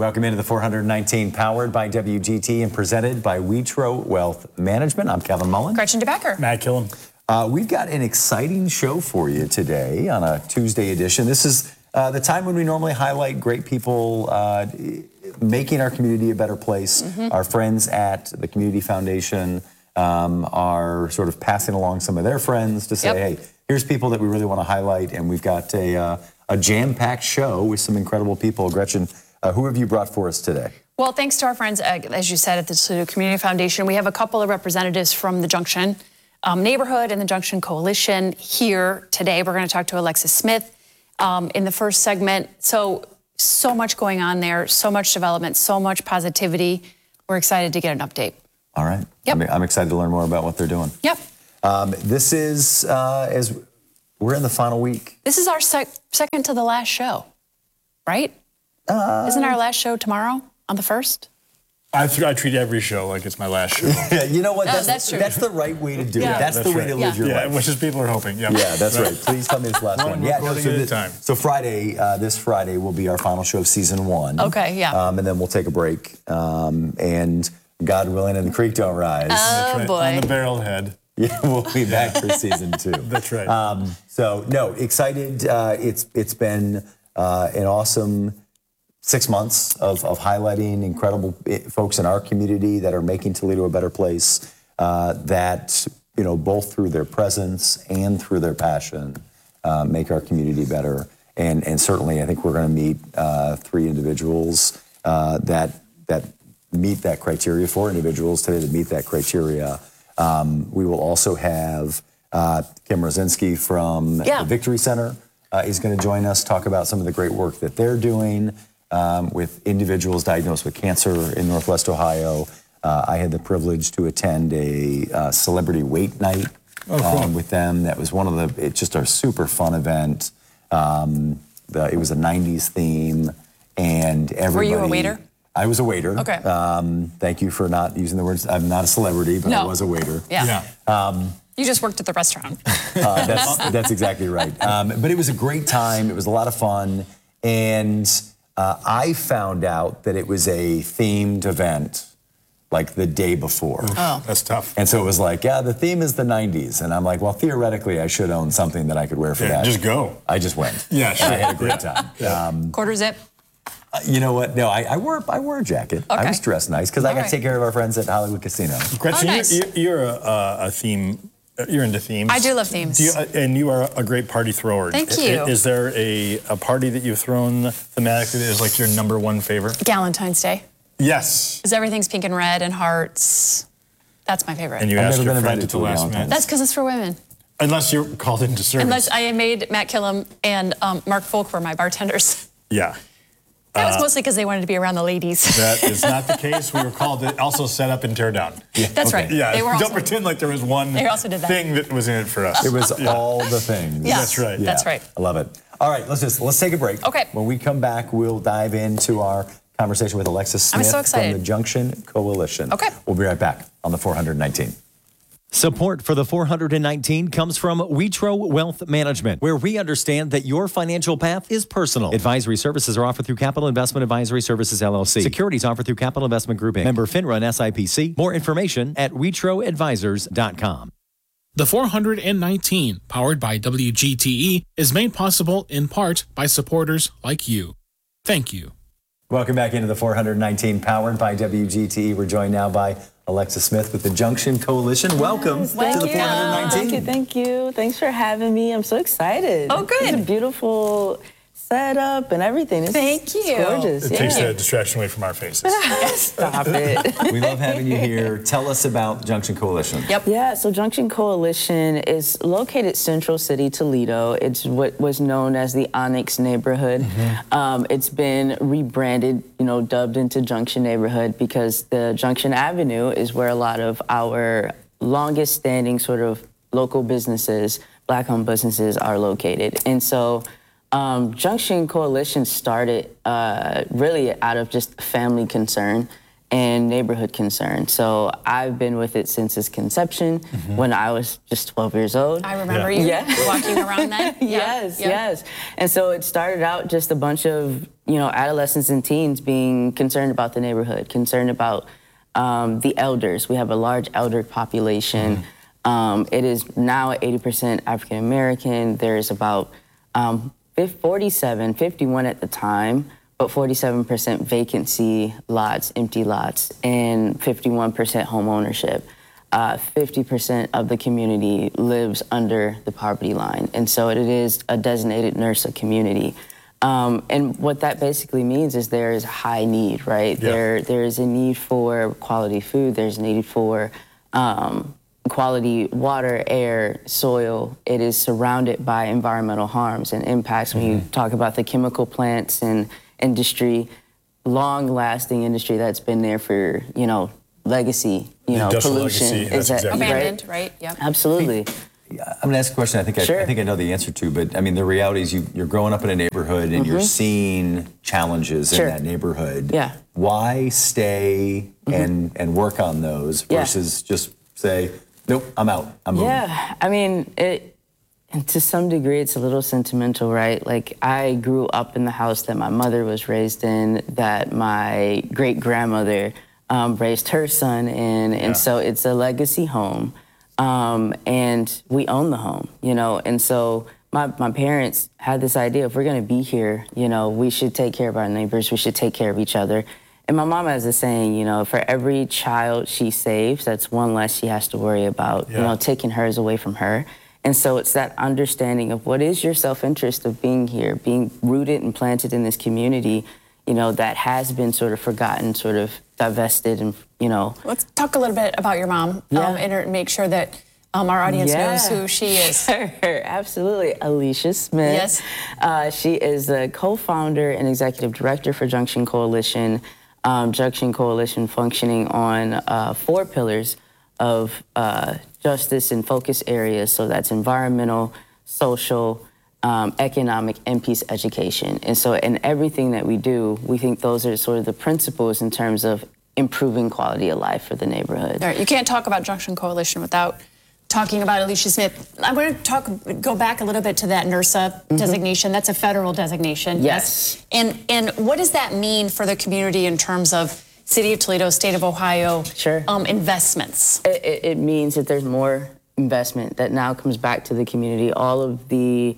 Welcome into the 419, powered by WGT and presented by Witro Wealth Management. I'm Kevin Mullen. Gretchen DeBecker. Matt Killam. We've got an exciting show for you today on a Tuesday edition. This is the time when we normally highlight great people making our community a better place. Our friends at the Community Foundation are sort of passing along some of their friends to say, hey, here's people that we really want to highlight. And we've got a jam-packed show with some incredible people. Gretchen, who have you brought for us today? Well, thanks to our friends, as you said, at the Toledo Community Foundation. We have a couple of representatives from the Junction neighborhood and the Junction Coalition here today. We're going to talk to Alexis Smith in the first segment. So much going on there, so much development, so much positivity. We're excited to get an update. All right. Yep. I'm excited to learn more about what they're doing. Yep. This is, as we're in the final week. This is our second to the last show, right? Isn't our last show tomorrow on the 1st? I treat every show like it's my last show. Yeah, you know what? That's true. That's the right way to do it. Yeah. That's the way to live your life. Which is people are hoping. Yeah, that's right. Please tell me this last one. Yeah, recording at a time. So Friday, this Friday will be our final show of season 1. Okay, yeah. And then we'll take a break. And God willing, and the creek don't rise. Oh, boy. On the barrelhead. Yeah, we'll be back for season 2. That's right. So no, excited. It's been an awesome 6 months of highlighting incredible folks in our community that are making Toledo a better place, that, you know, both through their presence and through their passion, make our community better. And certainly I think we're going to meet 3 individuals that meet that criteria, 4 individuals today that meet that criteria. We will also have Kim Rosinski from the Victory Center is going to join us, talk about some of the great work that they're doing with individuals diagnosed with cancer in Northwest Ohio. I had the privilege to attend a celebrity weight night with them. That was it's just a super fun event. It was a 90s theme, and everybody... Were you a waiter? I was a waiter. Okay. Thank you for not using the words, I'm not a celebrity, but I was a waiter. Yeah. You just worked at the restaurant. That's exactly right. But it was a great time. It was a lot of fun. And I found out that it was a themed event like the day before. Oh. That's tough. And so it was like, the theme is the 90s. And I'm like, well, theoretically, I should own something that I could wear for that. Just go. I just went. Yeah, sure. I had a great time. Quarter zip? You know what? No, I wore a jacket. Okay. I was dressed nice because I got to take care of our friends at Hollywood Casino. Gretchen, nice. you're a theme. You're into themes. I do love themes. And you are a great party thrower. Thank you. Is there a party that you've thrown thematically that is like your #1 favorite? Valentine's Day. Yes. Because everything's pink and red and hearts. That's my favorite. And you I've asked never your been friend invited at the to a last Valentine's. minute. That's because it's for women. Unless you're called into service. Unless I made Matt Killam and Mark Folk were my bartenders. Yeah. That was mostly because they wanted to be around the ladies. That is not the case. We were called to also set up and tear down. Yeah, That's right. Yeah, They were don't also, pretend like there was one They also did that. thing that was in it for us. It was all the things. Yeah. That's right. That's right. I love it. All right, let's take a break. Okay. When we come back, we'll dive into our conversation with Alexis Smith I'm so excited. from the Junction Coalition. Okay. We'll be right back on the 419. Support for the 419 comes from Witro Wealth Management, where we understand that your financial path is personal. Advisory services are offered through Capital Investment Advisory Services, LLC. Securities offered through Capital Investment Group, Inc. Member FINRA and SIPC. More information at WitroAdvisors.com. The 419, powered by WGTE, is made possible in part by supporters like you. Thank you. Welcome back into the 419, powered by WGTE. We're joined now by Alexis Smith with the Junction Coalition. Welcome to the 419. Thank you. Thanks for having me. I'm so excited. Oh, good. It's a beautiful setup and everything. Thank you. It's gorgeous. It takes the distraction away from our faces. Stop it. We love having you here. Tell us about Junction Coalition. Yep. Yeah, so Junction Coalition is located Central City, Toledo. It's what was known as the Onyx neighborhood. It's been rebranded, dubbed into Junction neighborhood because the Junction Avenue is where a lot of our longest standing sort of local businesses, Black-owned businesses, are located. And so Junction Coalition started really out of just family concern and neighborhood concern. So I've been with it since its conception when I was just 12 years old. I remember you walking around then. Yes. And so it started out just a bunch of adolescents and teens being concerned about the neighborhood, concerned about the elders. We have a large elder population. It is now at 80% African American. There's about 51 at the time, but 47% vacancy lots, empty lots, and 51% home ownership. 50% of the community lives under the poverty line. And so it is a designated NRSA community. And what that basically means is there is high need, right? Yeah. There is a need for quality food. There's a need for quality water, air, soil. It is surrounded by environmental harms and impacts. When you talk about the chemical plants and industry, long-lasting industry that's been there for, legacy, Industrial pollution. legacy, that's exactly right. Abandoned, right? Yep. Absolutely. I'm going to ask a question I think I know the answer to, but I mean, the reality is you're growing up in a neighborhood and you're seeing challenges in that neighborhood. Yeah. Why stay and work on those versus just say, nope, I'm out, I'm moving? Yeah, I mean, and to some degree, it's a little sentimental, right? Like, I grew up in the house that my mother was raised in, that my great-grandmother raised her son in, and so it's a legacy home. And we own the home, and so my parents had this idea, if we're gonna be here, we should take care of our neighbors, we should take care of each other. And my mom has a saying, for every child she saves, that's one less she has to worry about, taking hers away from her. And so it's that understanding of what is your self-interest of being here, being rooted and planted in this community, that has been sort of forgotten, sort of divested, and, Let's talk a little bit about your mom and make sure that our audience knows who she is. Sure, absolutely. Alicia Smith. Yes. She is the co-founder and executive director for Junction Coalition. Junction Coalition functioning on 4 pillars of justice and focus areas. So that's environmental, social, economic, and peace education. And so in everything that we do, we think those are sort of the principles in terms of improving quality of life for the neighborhood. All right, you can't talk about Junction Coalition without talking about Alicia Smith. I'm going to go back a little bit to that NRSA designation. That's a federal designation. Yes. And what does that mean for the community in terms of City of Toledo, State of Ohio investments? It means that there's more investment that now comes back to the community. All of the,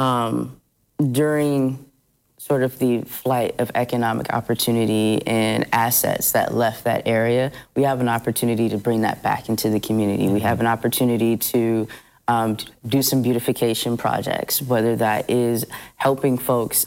during sort of the flight of economic opportunity and assets that left that area, we have an opportunity to bring that back into the community. We have an opportunity to do some beautification projects, whether that is helping folks,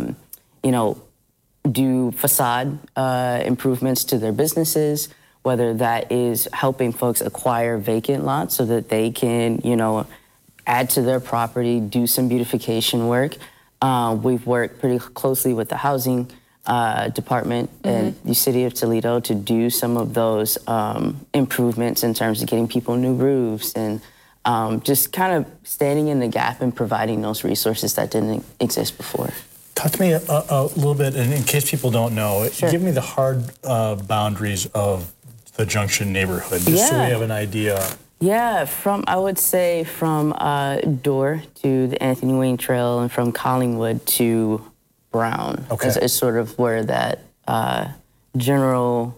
do facade improvements to their businesses, whether that is helping folks acquire vacant lots so that they can, add to their property, do some beautification work. We've worked pretty closely with the housing department in the City of Toledo to do some of those improvements in terms of getting people new roofs and just kind of standing in the gap and providing those resources that didn't exist before. Talk to me a little bit, and in case people don't know, give me the hard boundaries of the Junction neighborhood, just so we have an idea. Yeah, I would say from Dorr to the Anthony Wayne Trail and from Collingwood to Brown is sort of where that general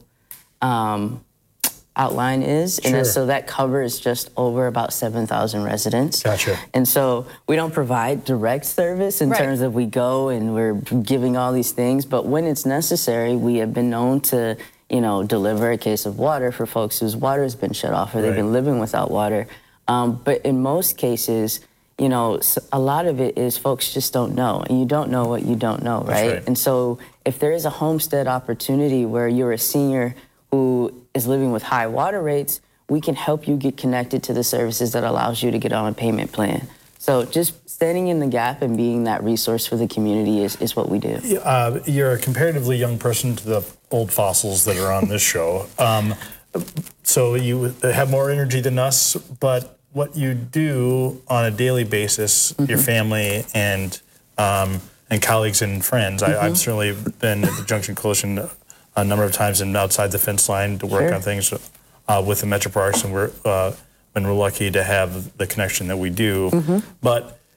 outline is. And so that covers just over about 7,000 residents. Gotcha. And so we don't provide direct service in terms of we go and we're giving all these things, but when it's necessary, we have been known to deliver a case of water for folks whose water has been shut off or they've been living without water. But in most cases, a lot of it is folks just don't know, and you don't know what you don't know, right? And so if there is a homestead opportunity where you're a senior who is living with high water rates, we can help you get connected to the services that allows you to get on a payment plan. So just standing in the gap and being that resource for the community is what we do. You're a comparatively young person to the old fossils that are on this show. So you have more energy than us, but what you do on a daily basis, your family and colleagues and friends. I've certainly been at the Junction Coalition a number of times and outside the fence line to work on things with the Metro Parks, and we're lucky to have the connection that we do. But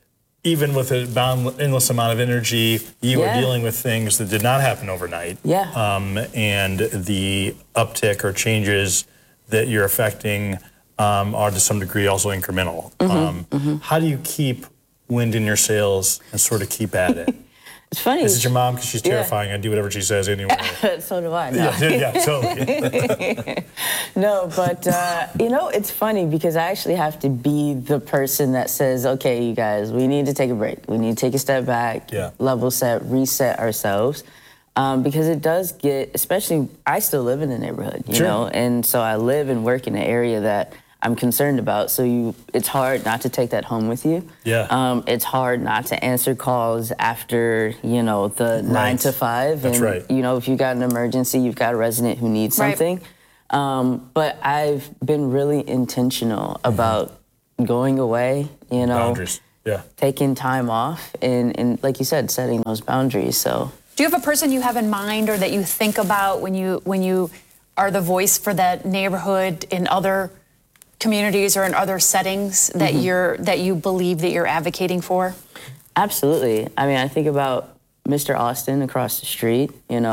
even with a endless amount of energy, you were Yeah. dealing with things that did not happen overnight. Yeah. And the uptick or changes that you're affecting are to some degree also incremental. How do you keep wind in your sails and sort of keep at it? It's funny. Is it your mom? Because she's Yeah. terrifying. I do whatever she says anyway. So do I. No. Yeah, totally. No, but it's funny because I actually have to be the person that says, okay, you guys, we need to take a break. We need to take a step back, Yeah. level set, reset ourselves. Because it does get, especially, I still live in the neighborhood, you Sure. know, and so I live and work in an area that I'm concerned about. So it's hard not to take that home with you. Yeah. It's hard not to answer calls after, the 9 to 5. That's and, right. If you got an emergency, you've got a resident who needs Right. something. But I've been really intentional about going away, Boundaries. Yeah. taking time off, and like you said, setting those boundaries. So. Do you have a person you have in mind or that you think about when you are the voice for that neighborhood in other communities or in other settings that that you believe that you're advocating for? Absolutely. I mean, I think about Mr. Austin across the street,